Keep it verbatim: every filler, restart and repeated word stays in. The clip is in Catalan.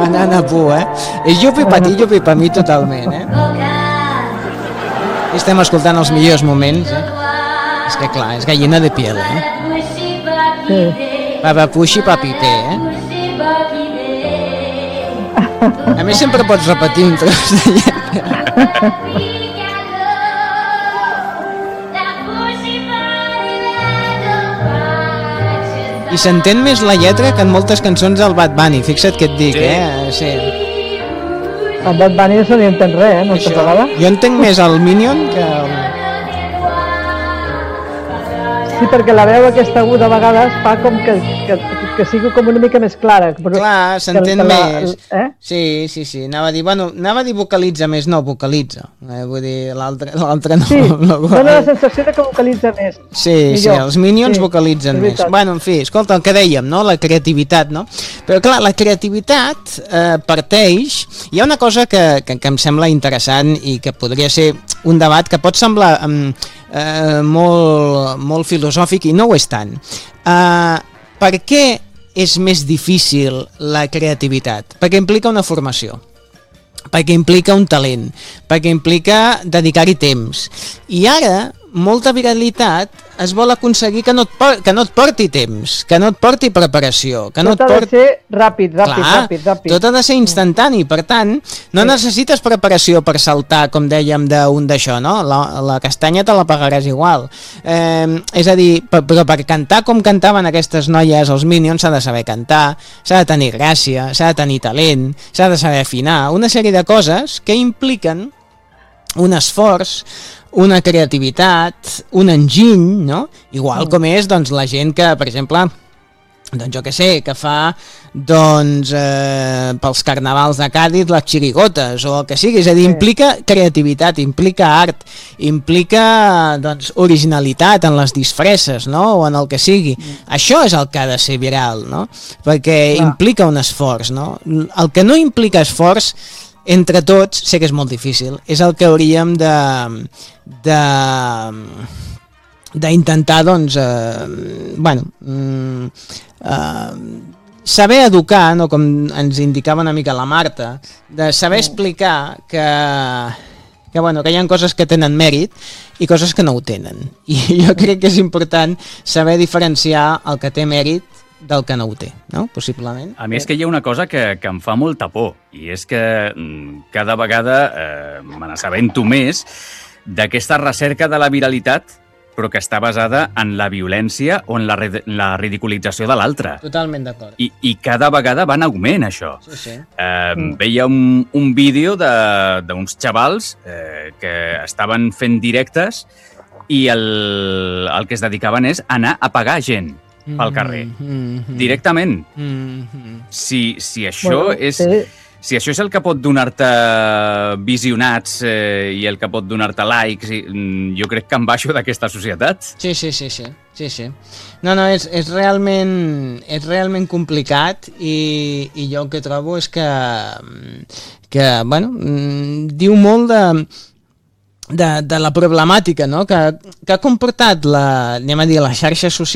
La nana Pooh, eh? És Yupi pa ti, Yupi pa mi totalment, eh? I estem escoltant els millors moments, eh? És que clar, és gallina de piel, eh? Sí. Papa Puixi, papi P, eh? A més sempre pots repetir un tros de lletra. I s'entén més la lletra que en moltes cançons del Bad Bunny, fixa't què et dic, Sí. eh? Sí. El Bad Bunny no se li entén res, eh? Moltes Això. vegades. Jo entenc més el Minion que el... Sí, perquè la veu aquesta aguda a vegades fa com que, que, que sigui com una mica més clara. Però, Clar, s'entén que la- més. Eh? Sí, sí, sí. Anava a dir, bueno, anava a dir vocalitza més, no, vocalitza. Eh, vull dir, l'altre l'altre no. Sí, no, dona la sensació de que vocalitza més. Sí, sí, Millor. els Minions Sí, vocalitzen és més. veritat. Bueno, en fi, escolta, el que dèiem, no? La creativitat, no? Però clar, la creativitat eh, parteix... Hi ha una cosa que, que, que em sembla interessant i que podria ser un debat que pot semblar um, eh, molt, molt filosòfic i no ho és tant. Uh, per què és més difícil la creativitat? Perquè implica una formació, perquè implica un talent, perquè implica dedicar-hi temps. I ara, molta viralitat es vol aconseguir que no, et por que no et porti temps, que no et porti preparació, que no Tot et ha de porti... ser ràpid, ràpid, Clar, ràpid, ràpid. tot ha de ser instantani, per tant, no Sí. necessites preparació per saltar, com dèiem, d'un d'això, no? La, la castanya te la pagaràs igual. Eh, és a dir, per, però per cantar com cantaven aquestes noies, els Minions, s'ha de saber cantar, s'ha de tenir gràcia, s'ha de tenir talent, s'ha de saber afinar, una sèrie de coses que impliquen un esforç, una creativitat, un enginy, no? Igual com és, doncs, la gent que, per exemple, doncs jo què sé, que fa doncs eh, pels carnavals de Càdiz les xirigotes o el que sigui, és a dir, implica creativitat, implica art, implica doncs originalitat en les disfresses, no? O en el que sigui. Això és el que ha de ser viral, no? Perquè Clar. implica un esforç, no? El que no implica esforç entre tots sé que és molt difícil, és el que hauríem de de d'intentar doncs eh, bueno mm, eh, saber educar, no, com ens indicava una mica la Marta, de saber explicar que que, bueno, que hi ha coses que tenen mèrit i coses que no ho tenen, i jo crec que és important saber diferenciar el que té mèrit del que no ho té, no? Possiblement. A mi és que hi ha una cosa que, que em fa molta por, i és que mm, cada vegada eh, me n'assabento més d'aquesta recerca de la viralitat, però que està basada en la violència o en la, la ridiculització de l'altre. Totalment d'acord. I, I cada vegada va en augment, això. Sí, sí. Eh, mm. Veia un, un vídeo d'uns xavals eh, que estaven fent directes i el, el que es dedicaven és anar a pagar gent pel carrer, Mm -hmm. directament. Mm -hmm. Si, si, això Bueno, és, sí. si això és el que pot donar-te visionats eh, i el que pot donar-te likes, i, mm, jo crec que em baixo d'aquesta societat. Sí, sí, sí, sí, sí, sí. No, no, és, és, realment, és realment complicat i, i jo el que trobo és que, que bueno, diu molt de, de, de la problemàtica, no? que, que ha comportat la, anem a dir, les xarxes socials